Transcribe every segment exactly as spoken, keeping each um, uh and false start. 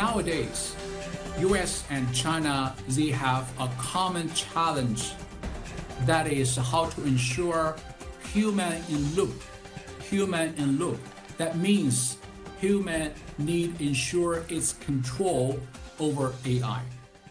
nowadays, U S and China, they have a common challenge. That is how to ensure human in loop. Human in loop. That means human need ensure its control over A I.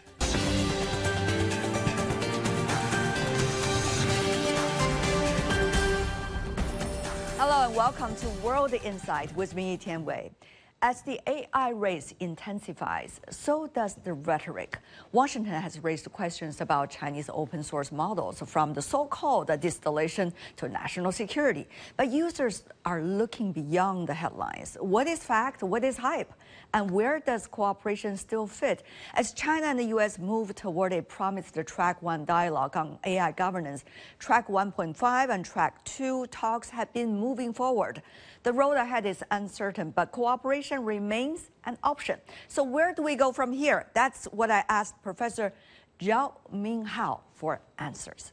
Hello and welcome to World Insight with me, Tian Wei. As the A I race intensifies, so does the rhetoric. Washington has raised questions about Chinese open source models, from the so-called distillation to national security. But users are looking beyond the headlines. What is fact? What is hype? And where does cooperation still fit? As China and the U S move toward a promised Track one dialogue on A I governance, Track one point five and Track two talks have been moving forward. The road ahead is uncertain, but cooperation remains an option. So where do we go from here? That's what I asked Professor Zhao Minghao for answers.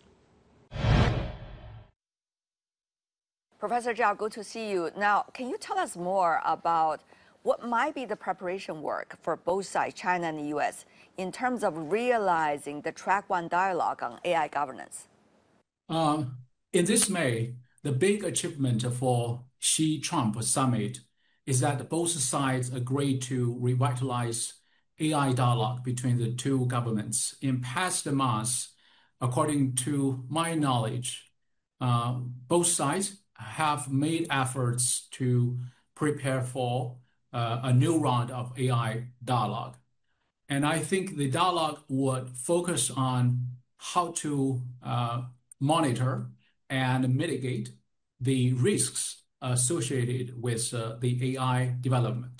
Professor Zhao, good to see you. Now, can you tell us more about what might be the preparation work for both sides, China and the U S, in terms of realizing the Track one dialogue on A I governance? Uh, in this May, the big achievement for Xi-Trump summit is that both sides agreed to revitalize A I dialogue between the two governments. In past months, according to my knowledge, uh, both sides have made efforts to prepare for uh, a new round of A I dialogue. And I think the dialogue would focus on how to uh, monitor and mitigate the risks associated with uh, the A I development.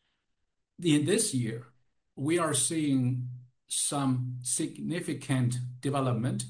In this year, we are seeing some significant development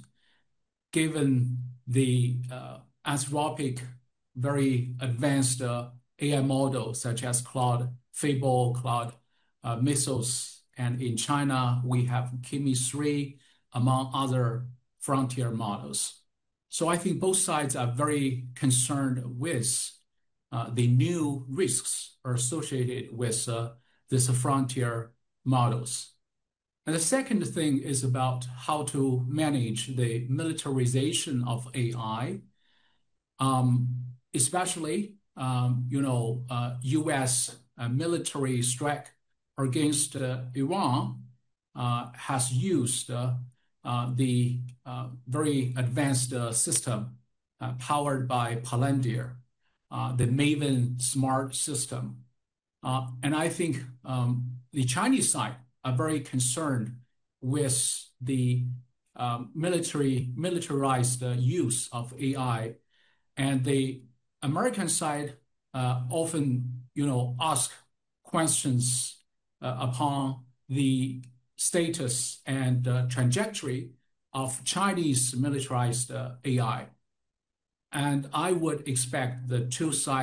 given the uh, Anthropic, very advanced uh, A I models such as Claude, Fable, Claude uh, Mythos, and in China, we have Kimi three, among other frontier models. So I think both sides are very concerned with uh, the new risks associated with uh, these frontier models. And the second thing is about how to manage the militarization of A I, um, especially um, you know, uh, U S uh, military strike against uh, Iran uh, has used uh, Uh, the uh, very advanced uh, system uh, powered by Palantir, uh, the Maven smart system. Uh, and I think um, the Chinese side are very concerned with the um, military, militarized uh, use of A I. And the American side uh, often, you know, ask questions uh, upon the status and uh, trajectory of Chinese militarized uh, A I. And I would expect the two sides